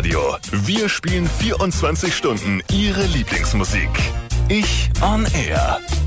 Radio. Wir spielen 24 Stunden Ihre Lieblingsmusik. Ich on Air.